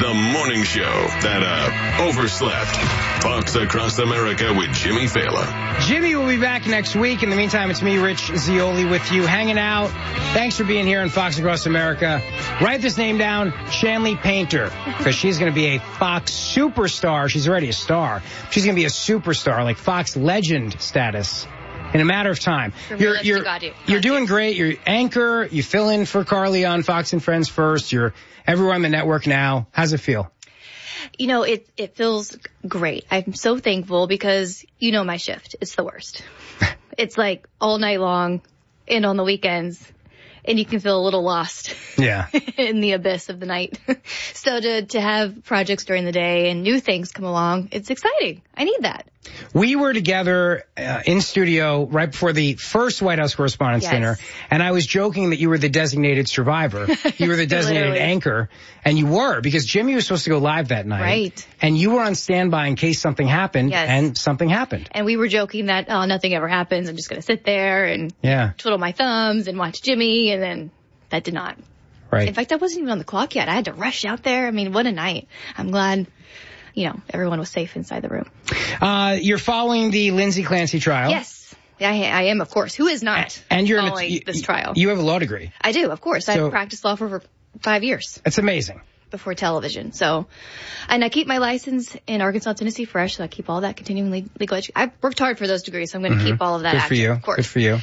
the morning show that overslept. Fox Across America with Jimmy Fallon. Jimmy will be back next week. In the meantime, it's me, Rich Zeoli, with you, hanging out. Thanks for being here on Fox Across America. Write this name down, Shanley Painter, because she's going to be a Fox superstar. She's already a star. She's going to be a superstar, like Fox legend status, in a matter of time. You're doing great. You're anchor. You fill in for Carly on Fox and Friends First. You're everywhere on the network now. How's it feel? You know, it feels great. I'm so thankful because you know my shift. It's the worst. It's like all night long and on the weekends, and you can feel a little lost. Yeah. In the abyss of the night. So to have projects during the day and new things come along, it's exciting. I need that. We were together in studio right before the first White House Correspondents' Dinner, and I was joking that you were the designated survivor. You were the designated anchor, and you were, because Jimmy was supposed to go live that night. Right. And you were on standby in case something happened, and something happened. And we were joking that, oh, nothing ever happens. I'm just going to sit there and twiddle my thumbs and watch Jimmy, and then that did not. Right. In fact, I wasn't even on the clock yet. I had to rush out there. I mean, what a night. I'm glad, you know, everyone was safe inside the room. You're following the Lindsay Clancy trial. Yes, I am, of course. Who is not following this trial? You have a law degree. I do, of course. I've practiced law for over 5 years. That's amazing. Before television. So, and I keep my license in Arkansas, Tennessee fresh, so I keep all that continuing legal education. I've worked hard for those degrees, so I'm going to keep all of that active, for you. Of course. Good for you.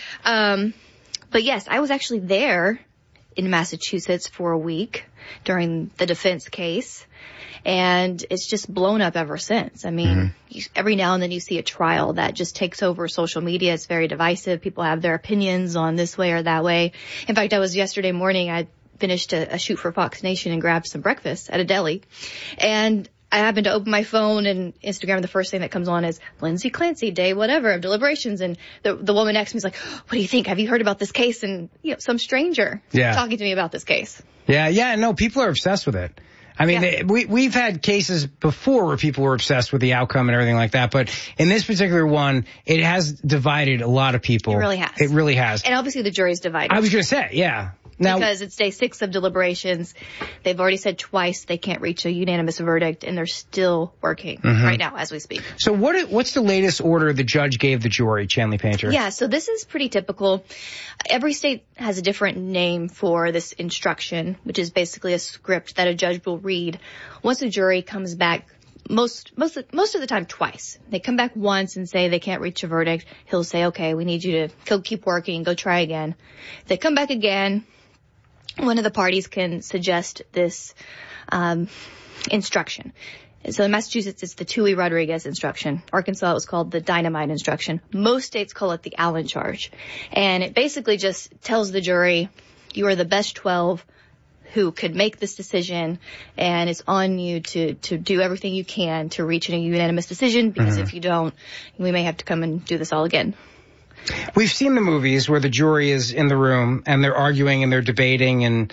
But yes, I was actually there in Massachusetts for a week during the defense case. And it's just blown up ever since. I mean, every now and then you see a trial that just takes over social media. It's very divisive. People have their opinions on this way or that way. In fact, I was yesterday morning, I finished a shoot for Fox Nation and grabbed some breakfast at a deli. And I happened to open my phone and Instagram, and the first thing that comes on is Lindsay Clancy, day whatever of deliberations. And the woman next to me is like, what do you think? Have you heard about this case? And, you know, some stranger talking to me about this case. No, people are obsessed with it. I mean, we've had cases before where people were obsessed with the outcome and everything like that. But in this particular one, it has divided a lot of people. It really has. It really has. And obviously the jury's divided. I was going to say, Now, because it's day 6 of deliberations. They've already said twice they can't reach a unanimous verdict, and they're still working right now as we speak. So what's the latest order the judge gave the jury, Shanley Painter? Yeah, so this is pretty typical. Every state has a different name for this instruction, which is basically a script that a judge will read once a jury comes back. Most of the time twice. They come back once and say they can't reach a verdict. He'll say, okay, we need you to go keep working, go try again. If they come back again, one of the parties can suggest this instruction. So in Massachusetts, it's the Toohey-Rodriguez instruction. Arkansas, it was called the dynamite instruction. Most states call it the Allen charge. And it basically just tells the jury, you are the best 12 who could make this decision, and it's on you to do everything you can to reach a unanimous decision, because if you don't, we may have to come and do this all again. We've seen the movies where the jury is in the room and they're arguing and they're debating, and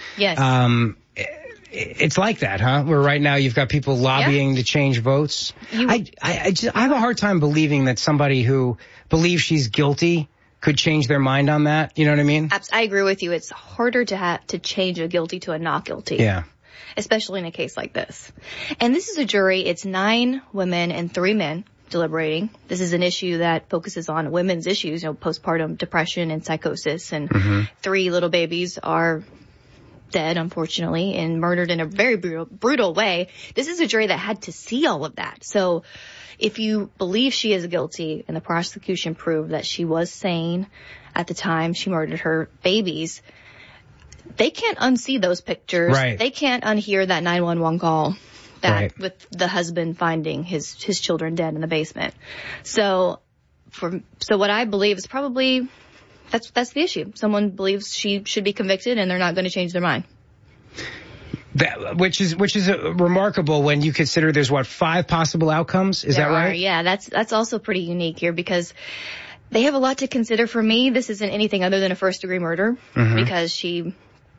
it's like that, huh? Where right now you've got people lobbying to change votes. I have a hard time believing that somebody who believes she's guilty could change their mind on that. You know what I mean? I agree with you. It's harder to change a guilty to a not guilty. Yeah. Especially in a case like this. And this is a jury. It's 9 women and 3 men deliberating. This is an issue that focuses on women's issues, you know, postpartum depression and psychosis. And 3 little babies are dead, unfortunately, and murdered in a very brutal way. This is a jury that had to see all of that. So if you believe she is guilty, and the prosecution proved that she was sane at the time she murdered her babies, they can't unsee those pictures. Right. They can't unhear that 911 call that with the husband finding his children dead in the basement. So what I believe is probably that's the issue. Someone believes she should be convicted, and they're not going to change their mind. Which is remarkable when you consider there's 5 possible outcomes. Is that right? Yeah, that's also pretty unique here, because they have a lot to consider. For me, this isn't anything other than a first-degree murder, because she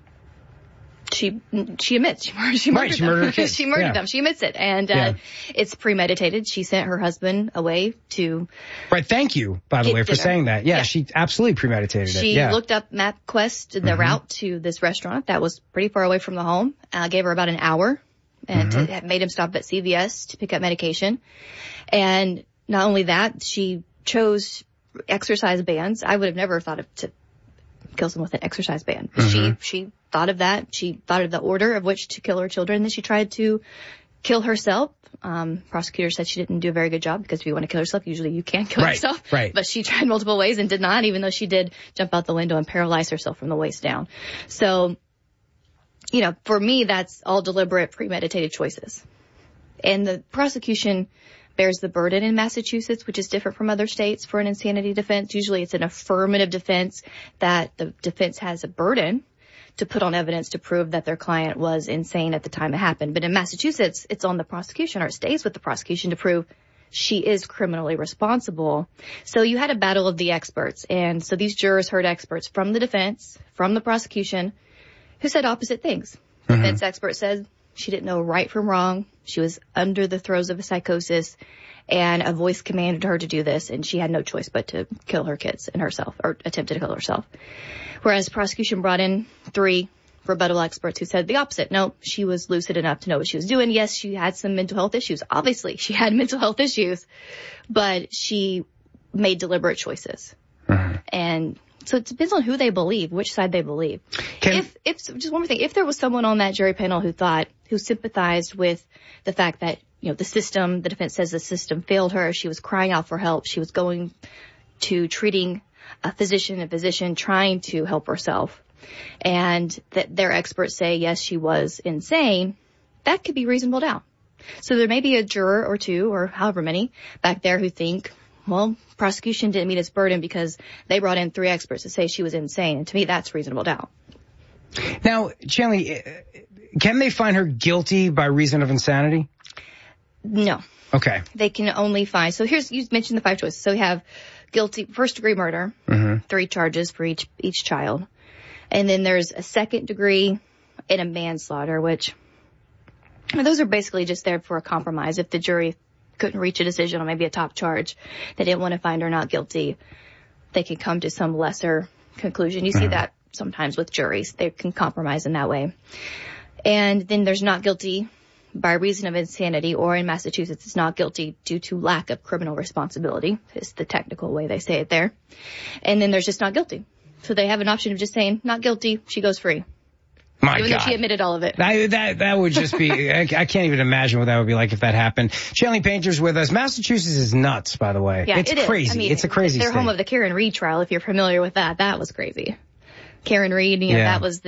admits she murdered them. She murdered them. She admits it, and it's premeditated. She sent her husband away to. Right. Thank you, by the way, for saying that. Yeah, she absolutely premeditated it. She looked up MapQuest, the route to this restaurant that was pretty far away from the home. Gave her about an hour and made him stop at CVS to pick up medication. And not only that, she chose exercise bands. I would have never thought of to kill someone with an exercise band. She thought of that. She thought of the order of which to kill her children. Then she tried to kill herself. Prosecutor said she didn't do a very good job, because if you want to kill yourself, usually you can kill yourself. Right. But she tried multiple ways and did not, even though she did jump out the window and paralyze herself from the waist down. So, you know, for me, that's all deliberate, premeditated choices. And the prosecution bears the burden in Massachusetts, which is different from other states for an insanity defense. Usually it's an affirmative defense that the defense has a burden to put on evidence to prove that their client was insane at the time it happened. But in Massachusetts, it's on the prosecution, or it stays with the prosecution, to prove she is criminally responsible. So you had a battle of the experts. And so these jurors heard experts from the defense, from the prosecution, who said opposite things. The defense expert said she didn't know right from wrong. She was under the throes of a psychosis, and a voice commanded her to do this, and she had no choice but to kill her kids and herself, or attempted to kill herself. Whereas the prosecution brought in 3 rebuttal experts who said the opposite. No, she was lucid enough to know what she was doing. Yes, she had some mental health issues. Obviously, she had mental health issues, but she made deliberate choices. And so it depends on who they believe, which side they believe. If just one more thing, if there was someone on that jury panel who sympathized with the fact that, you know, the defense says the system failed her, she was crying out for help, she was going to treating a physician trying to help herself, and that their experts say, yes, she was insane, that could be reasonable doubt. So there may be a juror or 2, or however many back there, who think, well, prosecution didn't meet its burden because they brought in 3 experts to say she was insane. And to me, that's reasonable doubt. Now, Shanley, can they find her guilty by reason of insanity? No. Okay. They can only find, so you mentioned the 5 choices. So we have guilty, first degree murder, 3 charges for each child. And then there's a second degree and a manslaughter, which those are basically just there for a compromise. If the jury couldn't reach a decision on maybe a top charge, they didn't want to find her not guilty, they could come to some lesser conclusion. You see that sometimes with juries. They can compromise in that way. And then there's not guilty by reason of insanity, or in Massachusetts, it's not guilty due to lack of criminal responsibility. It's the technical way they say it there. And then there's just not guilty. So they have an option of just saying, not guilty, she goes free. My Even God. though she admitted all of it. That would just be, I can't even imagine what that would be like if that happened. Shanley Painter's with us. Massachusetts is nuts, by the way. Yeah, it's it crazy. Is. I mean, it's a crazy They're state. home of the Karen Reed trial, if you're familiar with that. That was crazy. Karen Reed, that was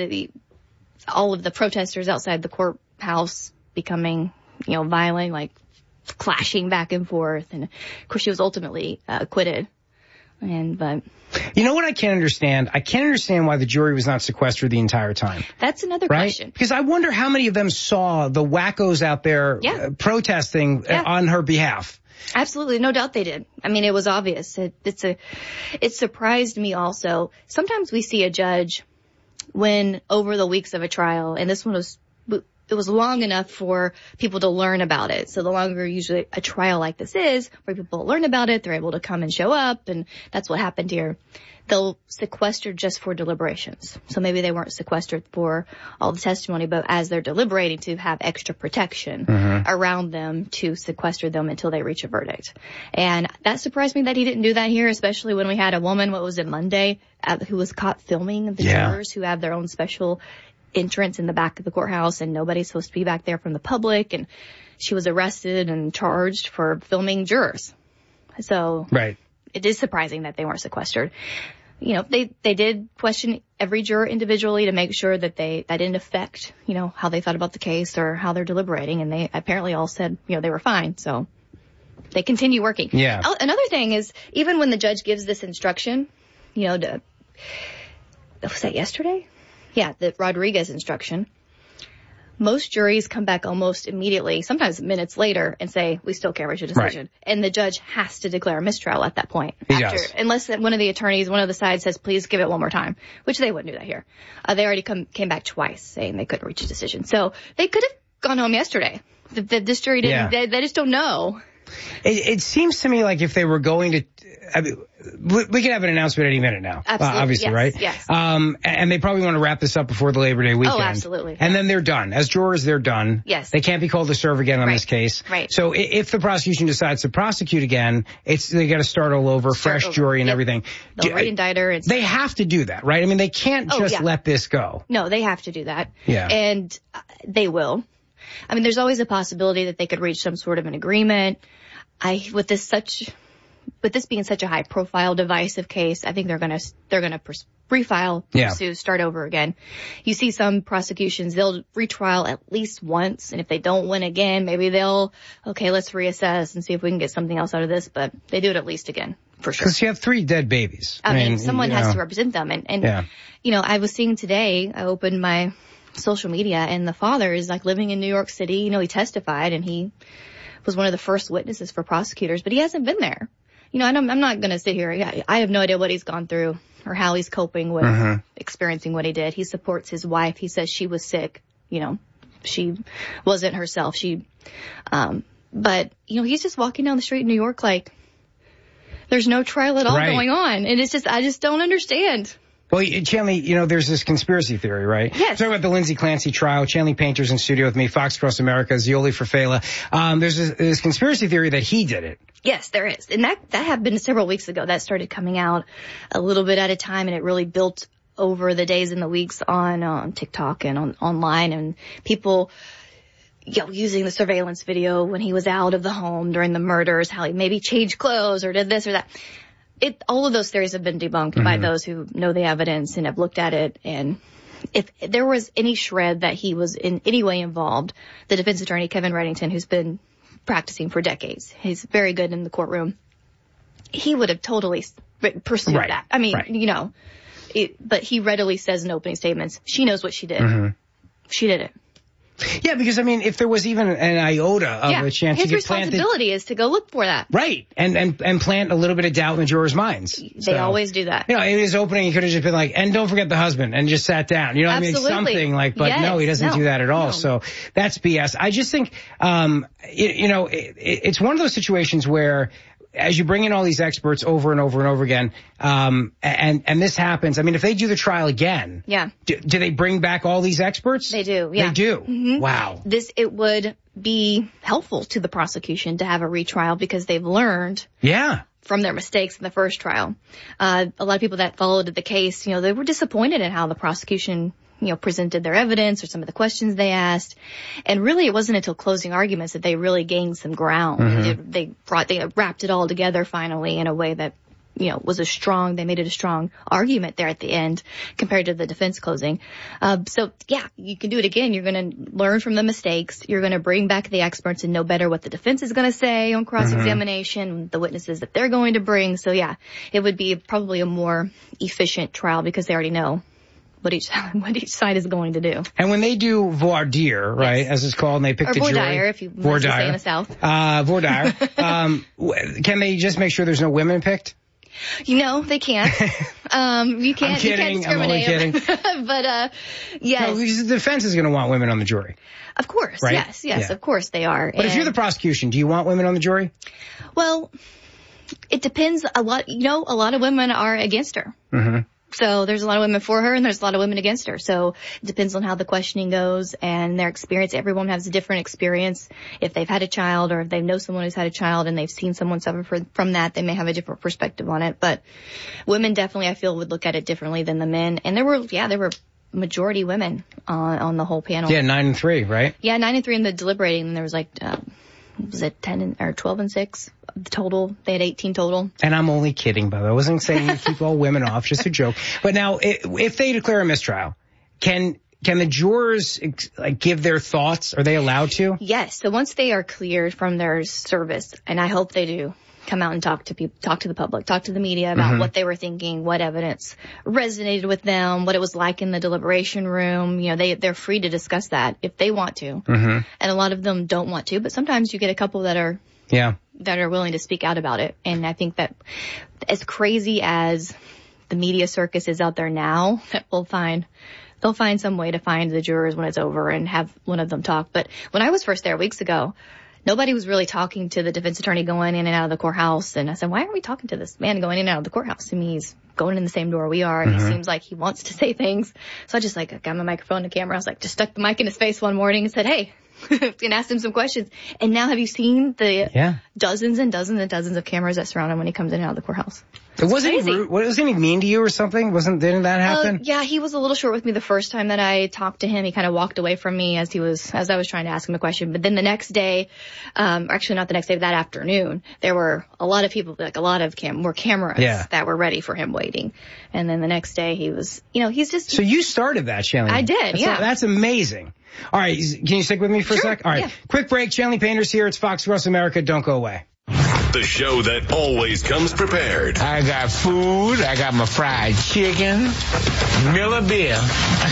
all of the protesters outside the courthouse becoming, violent, like clashing back and forth. And of course she was ultimately acquitted. But you know what I can't understand? I can't understand why the jury was not sequestered the entire time. That's another question. Because I wonder how many of them saw the wackos out there protesting on her behalf. Absolutely. No doubt they did. I mean, it was obvious. It surprised me also. Sometimes we see a judge when over the weeks of a trial, and this one it was long enough for people to learn about it. So the longer usually a trial like this is, where people learn about it, they're able to come and show up, and that's what happened here. They'll sequester just for deliberations. So maybe they weren't sequestered for all the testimony, but as they're deliberating, to have extra protection around them to sequester them until they reach a verdict. And that surprised me that he didn't do that here, especially when we had a woman, Monday, who was caught filming the jurors who have their own special entrance in the back of the courthouse, and nobody's supposed to be back there from the public, and she was arrested and charged for filming jurors. So it is surprising that they weren't sequestered. They did question every juror individually to make sure that that didn't affect, how they thought about the case or how they're deliberating, and they apparently all said, they were fine. So they continue working. Yeah. Another thing is, even when the judge gives this instruction, was that yesterday? Yeah, the Rodriguez instruction. Most juries come back almost immediately, sometimes minutes later, and say, we still can't reach a decision. Right. And the judge has to declare a mistrial at that point. Unless one of the attorneys, one of the sides says, please give it one more time, which they wouldn't do that here. They already came back twice saying they couldn't reach a decision. So they could have gone home yesterday. This jury didn't, they just don't know. It seems to me like if they were going to, I mean, we can have an announcement any minute now. Absolutely. Obviously, yes, right? Yes. And they probably want to wrap this up before the Labor Day weekend. Oh, absolutely. And then they're done. As jurors, they're done. Yes. They can't be called to serve again on this case. Right. So if the prosecution decides to prosecute again, they got to start all over, fresh jury and everything. They'll re-indict her. They have to do that, right? I mean, they can't just let this go. No, they have to do that. Yeah. And they will. I mean, there's always a possibility that they could reach some sort of an agreement. With this being such a high-profile, divisive case, I think they're gonna refile, pursue, start over again. You see some prosecutions, they'll retrial at least once, and if they don't win again, maybe let's reassess and see if we can get something else out of this, but they do it at least again, for sure. Because you have 3 dead babies. I mean, someone has to represent them, and you know, I was seeing today, I opened my social media, and the father is like living in New York City. You know, he testified, and he was one of the first witnesses for prosecutors, but he hasn't been there. You know, and I'm not going to sit here. I have no idea what he's gone through or how he's coping with experiencing what he did. He supports his wife. He says she was sick. You know, she wasn't herself. But, you know, he's just walking down the street in New York like there's no trial at all going on. And it's just, I just don't understand. Well, Chanley, you know, there's this conspiracy theory, right? Yes. Talking about the Lindsay Clancy trial. Chanley Painter's in studio with me, Fox Across America, Zioli for Fela. There's this conspiracy theory that he did it. Yes, there is. And that happened several weeks ago. That started coming out a little bit at a time, and it really built over the days and the weeks on TikTok and online, and people, you know, using the surveillance video when he was out of the home during the murders, how he maybe changed clothes or did this or that. All of those theories have been debunked by those who know the evidence and have looked at it. And if there was any shred that he was in any way involved, the defense attorney, Kevin Reddington, who's been practicing for decades, he's very good in the courtroom, he would have totally pursued that. I mean, you know, but he readily says in opening statements, she knows what she did. She did it. Yeah, because, I mean, if there was even an iota of a chance his responsibility is to go look for that. Right. And plant a little bit of doubt in the jurors' minds. They always do that. You know, in his opening, he could have just been like, and don't forget the husband, and just sat down. You know what I mean? Something like, but no, he doesn't do that at all. No. So that's BS. I just think, you know, it's one of those situations where, as you bring in all these experts over and over and over again, and this happens, I mean, if they do the trial again, do they bring back all these experts? They do, They do? Wow. It would be helpful to the prosecution to have a retrial because they've learned from their mistakes in the first trial. A lot of people that followed the case, you know, they were disappointed in how the prosecution, you know, presented their evidence or some of the questions they asked. And really it wasn't until closing arguments that they really gained some ground. They wrapped it all together finally in a way that, you know, they made it a strong argument there at the end compared to the defense closing. So yeah, you can do it again. You're going to learn from the mistakes. You're going to bring back the experts and know better what the defense is going to say on cross-examination, the witnesses that they're going to bring. So yeah, it would be probably a more efficient trial because they already know what each side is going to do. And when they do voir dire, right, as it's called, and they pick the jury. Voir dire, if you want to say in the South. Voir dire. Can they just make sure there's no women picked? You know, they can't. You can't. I'm kidding. You can't discriminate. I'm only kidding. But, yes. No, because the defense is going to want women on the jury. Of course. Right? Yes, of course they are. But if you're the prosecution, do you want women on the jury? Well, it depends a lot. You know, a lot of women are against her. So there's a lot of women for her and there's a lot of women against her. So it depends on how the questioning goes and their experience. Everyone has a different experience. If they've had a child or if they know someone who's had a child and they've seen someone suffer from that, they may have a different perspective on it. But women definitely, I feel, would look at it differently than the men. And there were majority women on the whole panel. Yeah, 9-3, right? Yeah, 9-3 in the deliberating. And there was like, was it 10 or 12 and 6 total? They had 18 total. And I'm only kidding, by the way. I wasn't saying you keep all women off, just a joke. But now, if they declare a mistrial, can the jurors give their thoughts? Are they allowed to? Yes. So once they are cleared from their service, and I hope they do, come out and talk to people, talk to the public, talk to the media about what they were thinking, what evidence resonated with them, what it was like in the deliberation room. You know, they're free to discuss that if they want to. And a lot of them don't want to, but sometimes you get a couple that are willing to speak out about it. And I think that as crazy as the media circus is out there now, they'll find some way to find the jurors when it's over and have one of them talk. But when I was first there weeks ago, nobody was really talking to the defense attorney going in and out of the courthouse. And I said, why aren't we talking to this man going in and out of the courthouse? I mean, he's going in the same door we are, and he seems like he wants to say things. So I just got my microphone and camera. I was just stuck the mic in his face one morning and said, hey, and asked him some questions. And now have you seen the dozens and dozens and dozens of cameras that surround him when he comes in and out of the courthouse? Wasn't he mean to you or something? Didn't that happen? Yeah, he was a little short with me the first time that I talked to him. He kind of walked away from me as I was trying to ask him a question. But then the next day, actually not the next day, but that afternoon, there were a lot of people, a lot of cameras that were ready for him waiting. And then the next day he was, he's just... So you started that, Shanley. I did, That's amazing. All right, can you stick with me for a sec? All right, quick break. Shanley Painter's here. It's Fox Across America. Don't go away. The show that always comes prepared. I got food. I got my fried chicken. Miller beer.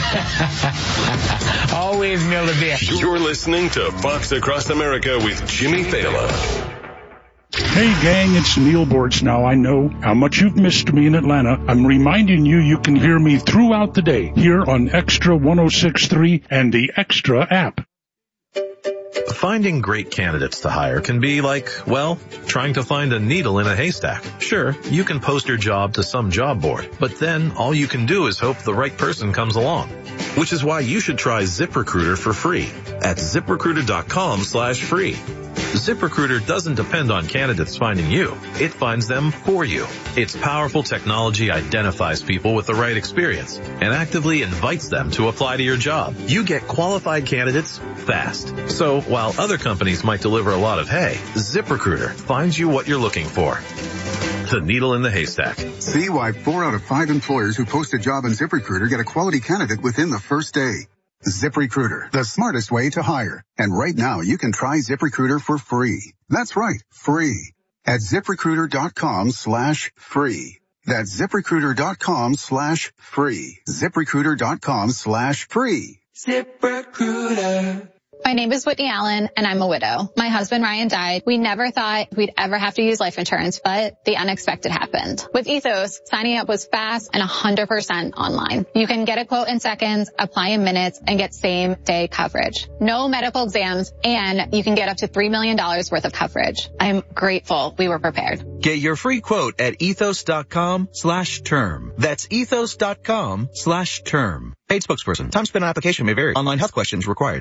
Always Miller beer. You're listening to Fox Across America with Jimmy Fallon. Hey gang, it's Neil Bortz. Now I know how much you've missed me in Atlanta. I'm reminding you can hear me throughout the day here on Extra 106.3 and the Extra app. Finding great candidates to hire can be like, trying to find a needle in a haystack. Sure, you can post your job to some job board, but then all you can do is hope the right person comes along. Which is why you should try ZipRecruiter for free at ZipRecruiter.com/free. ZipRecruiter doesn't depend on candidates finding you. It finds them for you. Its powerful technology identifies people with the right experience and actively invites them to apply to your job. You get qualified candidates fast. So while other companies might deliver a lot of hay, ZipRecruiter finds you what you're looking for. The needle in the haystack. See why 4 out of 5 employers who post a job on ZipRecruiter get a quality candidate within the first day. ZipRecruiter, the smartest way to hire. And right now, you can try ZipRecruiter for free. That's right, free. At ZipRecruiter.com/free. That's ZipRecruiter.com/free. ZipRecruiter.com/free. ZipRecruiter. My name is Whitney Allen, and I'm a widow. My husband, Ryan, died. We never thought we'd ever have to use life insurance, but the unexpected happened. With Ethos, signing up was fast and 100% online. You can get a quote in seconds, apply in minutes, and get same-day coverage. No medical exams, and you can get up to $3 million worth of coverage. I'm grateful we were prepared. Get your free quote at ethos.com/term. That's ethos.com/term. Paid spokesperson. Time spent on application may vary. Online health questions required.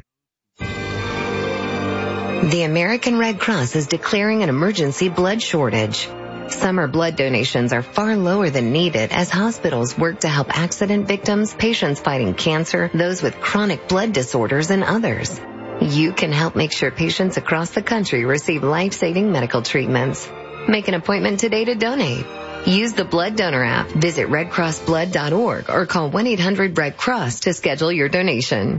The American Red Cross is declaring an emergency blood shortage. Summer blood donations are far lower than needed as hospitals work to help accident victims, patients fighting cancer, those with chronic blood disorders, and others. You can help make sure patients across the country receive life-saving medical treatments. Make an appointment today to donate. Use the Blood Donor app, visit redcrossblood.org, or call 1-800-RED-CROSS to schedule your donation.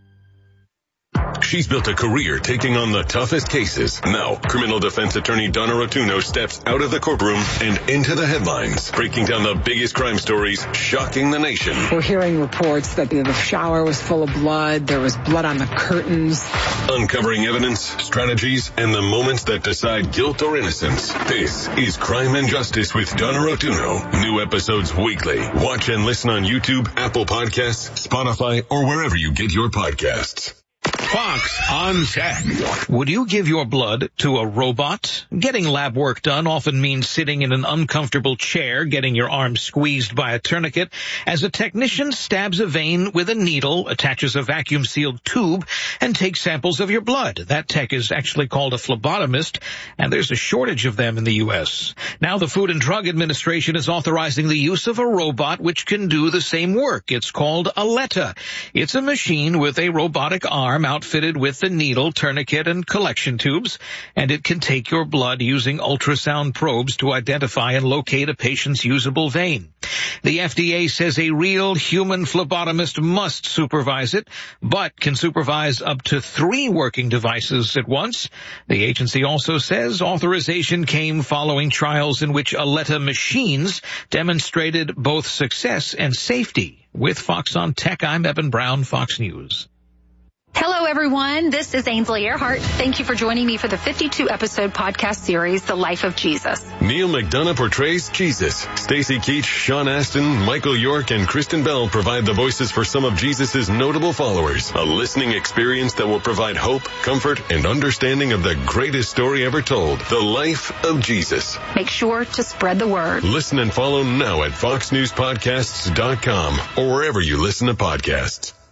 She's built a career taking on the toughest cases. Now, criminal defense attorney Donna Rotuno steps out of the courtroom and into the headlines, breaking down the biggest crime stories shocking the nation. We're hearing reports that the shower was full of blood. There was blood on the curtains. Uncovering evidence, strategies, and the moments that decide guilt or innocence. This is Crime and Justice with Donna Rotuno. New episodes weekly. Watch and listen on YouTube, Apple Podcasts, Spotify, or wherever you get your podcasts. Fox on Tech. Would you give your blood to a robot? Getting lab work done often means sitting in an uncomfortable chair, getting your arm squeezed by a tourniquet, as a technician stabs a vein with a needle, attaches a vacuum-sealed tube, and takes samples of your blood. That tech is actually called a phlebotomist, and there's a shortage of them in the U.S. Now the Food and Drug Administration is authorizing the use of a robot which can do the same work. It's called Aletta. It's a machine with a robotic arm outfitted with the needle, tourniquet, and collection tubes, and it can take your blood using ultrasound probes to identify and locate a patient's usable vein. The FDA says a real human phlebotomist must supervise it, but can supervise up to 3 working devices at once. The agency also says authorization came following trials in which Aletta machines demonstrated both success and safety. With Fox on Tech, I'm Evan Brown, Fox News. Hello, everyone. This is Ainsley Earhart. Thank you for joining me for the 52-episode podcast series, The Life of Jesus. Neil McDonough portrays Jesus. Stacy Keach, Sean Astin, Michael York, and Kristen Bell provide the voices for some of Jesus' notable followers. A listening experience that will provide hope, comfort, and understanding of the greatest story ever told, The Life of Jesus. Make sure to spread the word. Listen and follow now at foxnewspodcasts.com or wherever you listen to podcasts.